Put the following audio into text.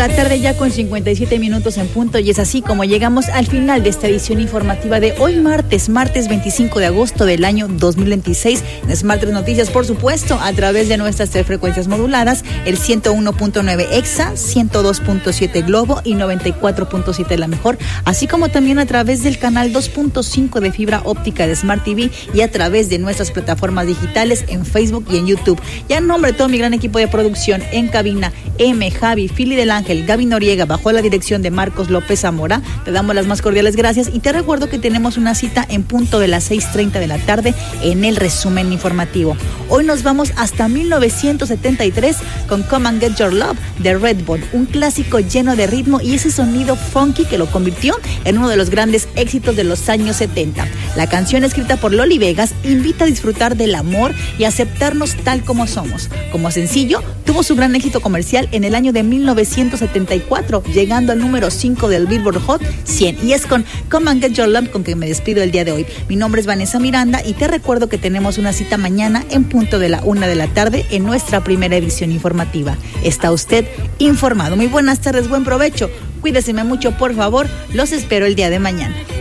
la tarde ya con 57 minutos en punto, y es así como llegamos al final de esta edición informativa de hoy martes 25 de agosto del año 2026 en Smart 3 Noticias, por supuesto, a través de nuestras 3 frecuencias moduladas, el 101.9 EXA, 102.7 Globo y 94.7 La Mejor, así como también a través del canal 2.5 de fibra óptica de Smart TV y a través de nuestras plataformas digitales en Facebook y en YouTube. Ya en nombre de todo mi gran equipo de producción, en cabina, Javi, Fili del Ángel, Gaby Noriega, bajo la dirección de Marcos López Zamora, te damos las más cordiales gracias y te recuerdo que tenemos una cita en punto de las 6:30 de la tarde en el resumen informativo. Hoy nos vamos hasta 1973 con Come and Get Your Love de Redbone, un clásico lleno de ritmo y ese sonido funky que lo convirtió en uno de los grandes éxitos de los años 70. La canción, escrita por Loli Vegas, invita a disfrutar del amor y aceptarnos tal como somos. Como sencillo, tuvo su gran éxito comercial en el año de 1974, llegando al número 5 del Billboard Hot 100. Y es con Come and Get Your Love con que me despido el día de hoy. Mi nombre es Vanessa Miranda y te recuerdo que tenemos una cita mañana en punto de la 1 de la tarde en nuestra primera edición informativa. Está usted informado. Muy buenas tardes, buen provecho. Cuídeseme mucho, por favor. Los espero el día de mañana.